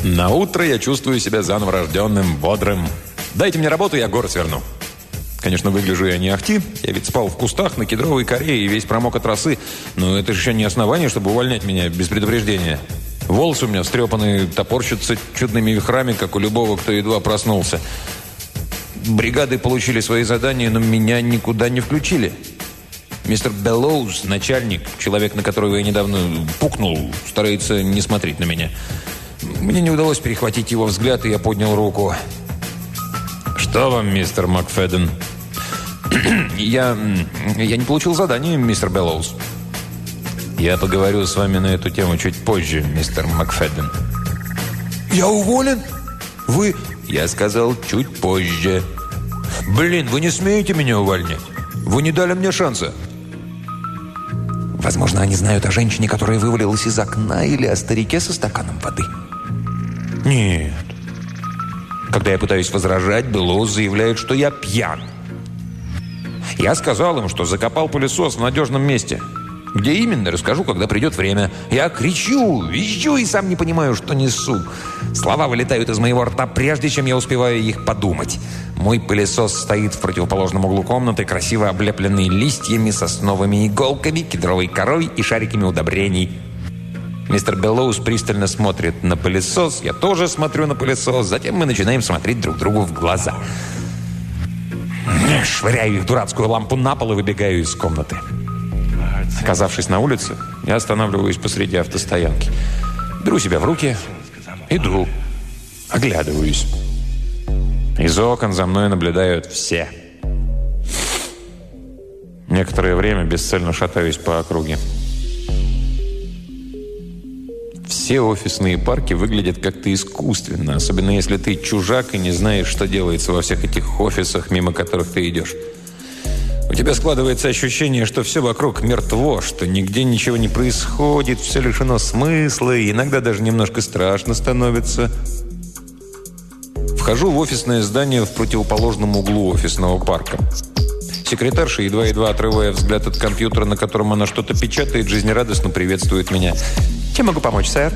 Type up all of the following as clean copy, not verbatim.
На утро я чувствую себя заново рожденным, бодрым. Дайте мне работу, я город сверну. Конечно, выгляжу я не ахти. Я ведь спал в кустах на кедровой коре и весь промок от росы. Но это же еще не основание, чтобы увольнять меня без предупреждения. Волосы у меня встрепанные, топорщатся чудными вихрами, как у любого, кто едва проснулся. Бригады получили свои задания, но меня никуда не включили. Мистер Беллоуз, начальник, человек, на которого я недавно пукнул, старается не смотреть на меня. Мне не удалось перехватить его взгляд, и я поднял руку. «Что вам, мистер Макфеден?» Я не получил задания, мистер Беллоуз. «Я поговорю с вами на эту тему чуть позже, мистер Макфеден». «Я уволен? Вы...» «Я сказал, чуть позже». «Блин, вы не смеете меня увольнять? Вы не дали мне шанса». Возможно, они знают о женщине, которая вывалилась из окна, или о старике со стаканом воды. Нет. Когда я пытаюсь возражать, Беллоуз заявляет, что я пьян. Я сказал им, что закопал пылесос в надежном месте. Где именно, расскажу, когда придет время. Я кричу, визжу и сам не понимаю, что несу. Слова вылетают из моего рта, прежде чем я успеваю их подумать. Мой пылесос стоит в противоположном углу комнаты, красиво облепленный листьями, сосновыми иголками, кедровой корой и шариками удобрений. Мистер Беллоуз пристально смотрит на пылесос, я тоже смотрю на пылесос, затем мы начинаем смотреть друг другу в глаза. Швыряю их дурацкую лампу на пол и выбегаю из комнаты. Оказавшись на улице, я останавливаюсь посреди автостоянки. Беру себя в руки, иду, оглядываюсь. Из окон за мной наблюдают все. Некоторое время бесцельно шатаюсь по округе. Все офисные парки выглядят как-то искусственно, особенно если ты чужак и не знаешь, что делается во всех этих офисах, мимо которых ты идешь. У тебя складывается ощущение, что все вокруг мертво, что нигде ничего не происходит, все лишено смысла, и иногда даже немножко страшно становится. Вхожу в офисное здание в противоположном углу офисного парка. Секретарша, едва-едва отрывая взгляд от компьютера, на котором она что-то печатает, жизнерадостно приветствует меня. «Чем могу помочь, сэр?»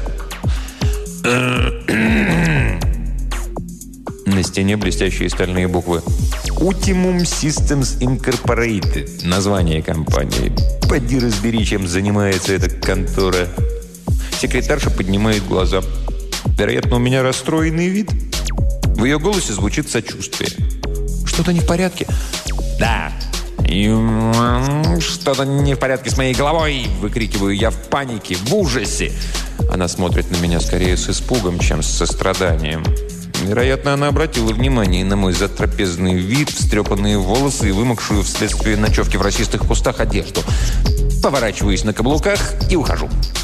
На стене блестящие стальные буквы. «Ultimum Systems Incorporated». Название компании. Поди разбери, чем занимается эта контора. Секретарша поднимает глаза. Вероятно, у меня расстроенный вид. В ее голосе звучит сочувствие. «Что-то не в порядке?» «Да». «Что-то не в порядке с моей головой!» Выкрикиваю я в панике, в ужасе. Она смотрит на меня скорее с испугом, чем с состраданием. Вероятно, она обратила внимание на мой затрапезный вид, встрепанные волосы и вымокшую вследствие ночевки в росистых кустах одежду. Поворачиваюсь на каблуках и ухожу.